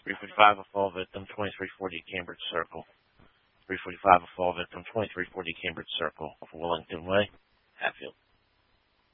345 a fall victim, 2340 Cambridge Circle. 345 a fall victim, 2340 Cambridge Circle of Wellington Way, Hatfield.